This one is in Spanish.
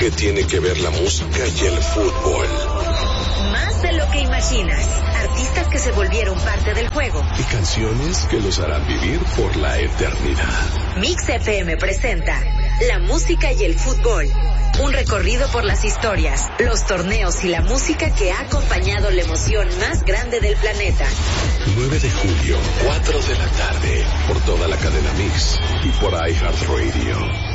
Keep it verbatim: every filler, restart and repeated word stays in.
que tiene que ver la música y el fútbol. Más de lo que imaginas. Artistas que se volvieron parte del juego. Y canciones que los harán vivir por la eternidad. Mix F M presenta la música y el fútbol. Un recorrido por las historias, los torneos y la música que ha acompañado la emoción más grande del planeta. nueve de julio, cuatro de la tarde, por toda la cadena Mix y por iHeartRadio.